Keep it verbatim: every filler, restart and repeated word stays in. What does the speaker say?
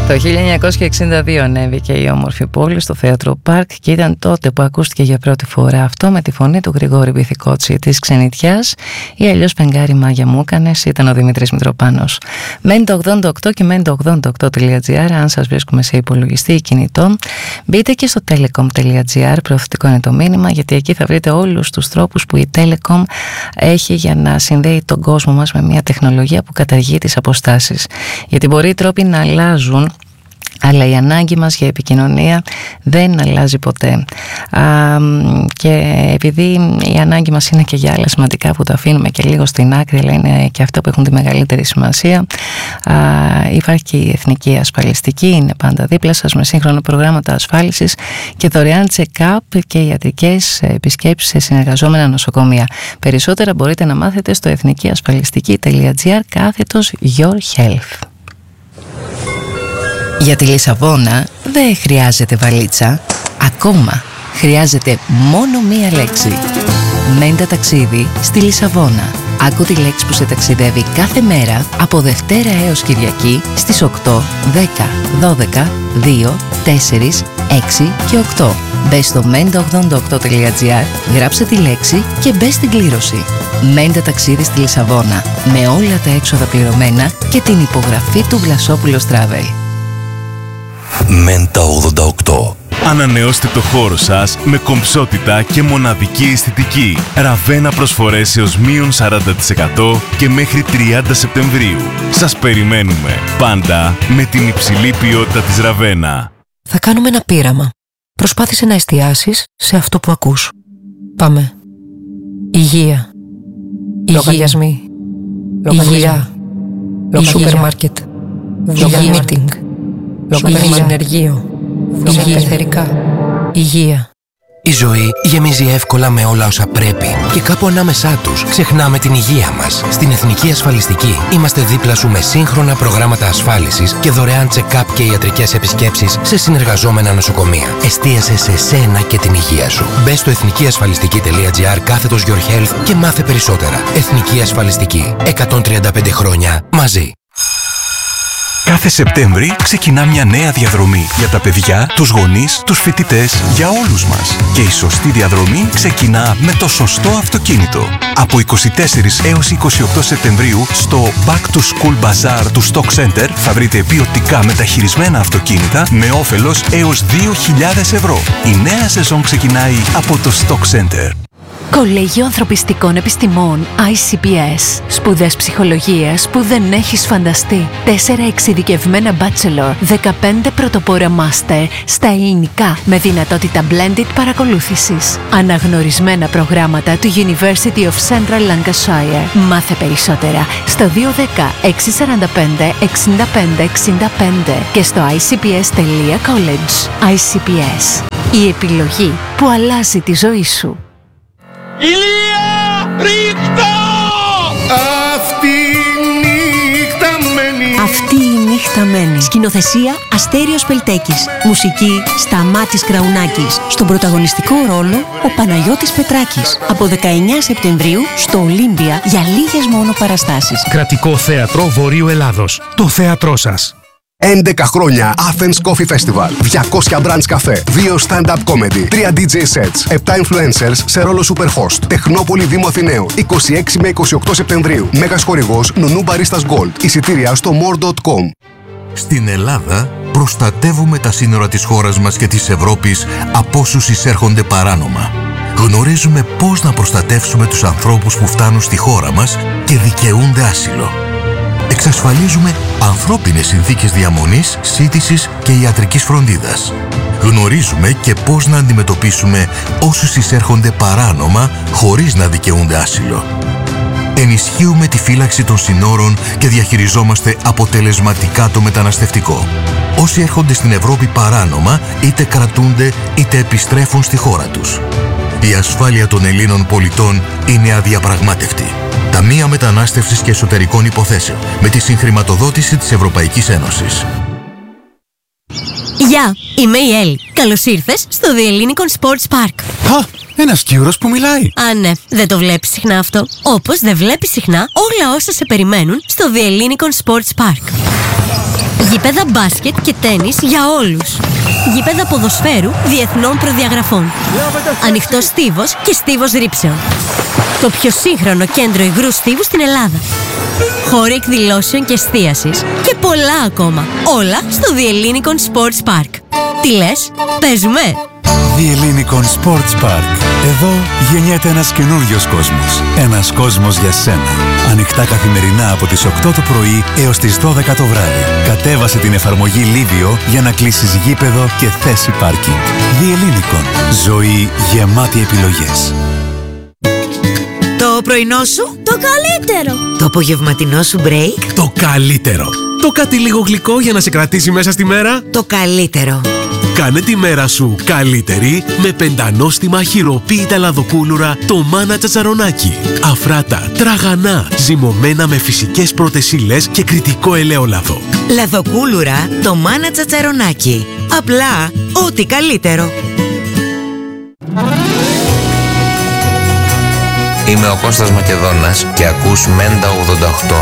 Το χίλια εννιακόσια εξήντα δύο ανέβηκε η όμορφη πόλη στο Θέατρο Πάρκ και ήταν τότε που ακούστηκε για πρώτη φορά αυτό με τη φωνή του Γρηγόρη Βυθικότσι της Ξενιτιάς, ή αλλιώς Πενγκάρι Μάγια μου έκανες, ήταν ο Δημήτρης Μητροπάνος. Μένει το ογδόντα οκτώ και μένει το ογδόντα οκτώ τελεία τζι άρ αν σας βρίσκουμε σε υπολογιστή ή κινητό. Μπείτε και στο telecom τελεία τζι άρ, προωθητικό είναι το μήνυμα, γιατί εκεί θα βρείτε όλους τους τρόπους που η Telecom έχει για να συνδέει τον κόσμο μας με μια τεχνολογία που καταργεί τις αποστάσεις. Γιατί μπορεί οι τρόποι να αλλάζουν, αλλά η ανάγκη μας για επικοινωνία δεν αλλάζει ποτέ. Α, και επειδή η ανάγκη μας είναι και για άλλα σημαντικά που τα αφήνουμε και λίγο στην άκρη, αλλά είναι και αυτά που έχουν τη μεγαλύτερη σημασία, α, υπάρχει και η Εθνική Ασφαλιστική, είναι πάντα δίπλα σας με σύγχρονα προγράμματα ασφάλισης και δωρεάν check-up και ιατρικές επισκέψεις σε συνεργαζόμενα νοσοκομεία. Περισσότερα μπορείτε να μάθετε στο εθνικιασφαλιστική τελεία τζι άρ κάθετος Your Health. Για τη Λισαβόνα δεν χρειάζεται βαλίτσα. Ακόμα χρειάζεται μόνο μία λέξη. Μέντα ταξίδι στη Λισαβόνα. Άκου τη λέξη που σε ταξιδεύει κάθε μέρα από Δευτέρα έως Κυριακή στις οκτώ, δέκα, δώδεκα, δύο, τέσσερα, έξι και οκτώ. Μπες στο μέντα ογδόντα οκτώ τελεία τζι άρ, γράψε τη λέξη και μπες στην κλήρωση. Μέντα ταξίδι στη Λισαβόνα, με όλα τα έξοδα πληρωμένα και την υπογραφή του Βλασόπουλος Travel. Μέντα ογδόντα οκτώ. Ανανεώστε το χώρο σας με κομψότητα και μοναδική αισθητική. Ραβένα προσφορές έως μείον σαράντα τοις εκατό και μέχρι τριάντα Σεπτεμβρίου. Σας περιμένουμε πάντα με την υψηλή ποιότητα της Ραβένα. Θα κάνουμε ένα πείραμα. Προσπάθησε να εστιάσεις σε αυτό που ακούς. Πάμε. Υγεία. Υγειασμοί. Υγεία. Σούπερ μάρκετ. Υγεία meeting. Συνεργείο. Υγεία. Υγεία. Η ζωή γεμίζει εύκολα με όλα όσα πρέπει και κάπου ανάμεσά τους ξεχνάμε την υγεία μας. Στην Εθνική Ασφαλιστική είμαστε δίπλα σου με σύγχρονα προγράμματα ασφάλισης και δωρεάν check-up και ιατρικές επισκέψεις σε συνεργαζόμενα νοσοκομεία. Εστίασε σε σένα και την υγεία σου. Μπες στο εθνικιασφαλιστική τελεία τζι άρ κάθετος Your Health και μάθε περισσότερα. Εθνική Ασφαλιστική. εκατόν τριάντα πέντε χρόνια μαζί. Κάθε Σεπτέμβρη ξεκινά μια νέα διαδρομή για τα παιδιά, τους γονείς, τους φοιτητές, για όλους μας. Και η σωστή διαδρομή ξεκινά με το σωστό αυτοκίνητο. Από είκοσι τέσσερα έως είκοσι οκτώ Σεπτεμβρίου στο Back to School Bazaar του Stock Center θα βρείτε ποιοτικά μεταχειρισμένα αυτοκίνητα με όφελος έως δύο χιλιάδες ευρώ. Η νέα σεζόν ξεκινάει από το Stock Center. Κολέγιο Ανθρωπιστικών Επιστημών άι σι πι ες. Σπουδές ψυχολογίας που δεν έχεις φανταστεί. Τέσσερα εξειδικευμένα bachelor, δεκαπέντε πρωτοπόρα master στα ελληνικά με δυνατότητα blended παρακολούθησης. Αναγνωρισμένα προγράμματα του University of Central Lancashire. Μάθε περισσότερα στο δύο ένα μηδέν έξι τέσσερα πέντε εξήντα πέντε εξήντα πέντε και στο άι σι πι ες τελεία college. άι σι πι ες. Η επιλογή που αλλάζει τη ζωή σου. Ηλία, ρίχτα! Αυτή η νύχτα μένει. Αυτή η νύχτα μένει. Σκηνοθεσία Αστέριος Πελτέκης. Μουσική Σταμάτης Κραουνάκης. Στον πρωταγωνιστικό ρόλο ο Παναγιώτης Πετράκης. Από δεκαεννέα Σεπτεμβρίου στο Ολύμπια για λίγες μόνο παραστάσεις. Κρατικό Θέατρο Βορείου Ελλάδος. Το θέατρό σας. έντεκα χρόνια Athens Coffee Festival. διακόσια branch καφέ. δύο stand-up comedy. τρία ντι τζέι sets. επτά influencers σε ρόλο superhost. Τεχνόπολη Δήμου Αθηναίου. είκοσι έξι με είκοσι οκτώ Σεπτεμβρίου. Μέγας χορηγός Νουνού Μπαρίστας Gold. Εισιτήρια στο more dot com. Στην Ελλάδα προστατεύουμε τα σύνορα της χώρας μας και της Ευρώπης από όσους εισέρχονται παράνομα. Γνωρίζουμε πώς να προστατεύσουμε τους ανθρώπους που φτάνουν στη χώρα μας και δικαιούνται άσυλο. Εξασφαλίζουμε ανθρώπινες συνθήκες διαμονής, σύντησης και ιατρικής φροντίδας. Γνωρίζουμε και πώς να αντιμετωπίσουμε όσους εισέρχονται παράνομα χωρίς να δικαιούνται άσυλο. Ενισχύουμε τη φύλαξη των συνόρων και διαχειριζόμαστε αποτελεσματικά το μεταναστευτικό. Όσοι έρχονται στην Ευρώπη παράνομα είτε κρατούνται είτε επιστρέφουν στη χώρα τους. Η ασφάλεια των Ελλήνων πολιτών είναι αδιαπραγμάτευτη. Ταμεία Μετανάστευσης και Εσωτερικών Υποθέσεων με τη συγχρηματοδότηση της Ευρωπαϊκής Ένωσης. Γεια, είμαι η Έλλη. Καλώς ήρθες στο The Hellinikon Sports Park. Α, ένας Κύρος που μιλάει. Α, ναι, δεν το βλέπεις συχνά αυτό. Όπως δεν βλέπεις συχνά όλα όσα σε περιμένουν στο The Hellinikon Sports Park. Γήπεδα μπάσκετ και τένις για όλους. Γήπεδα ποδοσφαίρου διεθνών προδιαγραφών. Ανοιχτός στίβος και στίβος ρήψεων. Το πιο σύγχρονο κέντρο υγρού στίβου στην Ελλάδα. Χώροι εκδηλώσεων και εστίασης και πολλά ακόμα. Όλα στο The Ellinikon Sports Park. Τι λες, παίζουμε? The Ellinikon Sports Park. Εδώ γεννιέται ένας καινούριος κόσμος. Ένας κόσμος για σένα. Ανοιχτά καθημερινά από τις οκτώ το πρωί έως τις δώδεκα το βράδυ. Κατέβασε την εφαρμογή Livio για να κλείσεις γήπεδο και θέση πάρκινγκ. The Ellinikon. Ζωή γεμάτη επιλογές. Το πρωινό σου? Το καλύτερο. Το απογευματινό σου break? Το καλύτερο. Το κάτι λίγο γλυκό για να σε κρατήσει μέσα στη μέρα? Το καλύτερο. Κάνε τη μέρα σου καλύτερη με πεντανόστιμα χειροποίητα λαδοκούλουρα το Μάνα Τσατσαρονάκι. Αφράτα, τραγανά, ζυμωμένα με φυσικές πρώτες ύλες και κριτικό ελαιόλαδο. Λαδοκούλουρα το Μάνα Τσατσαρονάκι. Απλά ό,τι καλύτερο. Είμαι ο Κώστας Μακεδόνας και ακούς Μέντα ογδόντα οκτώ.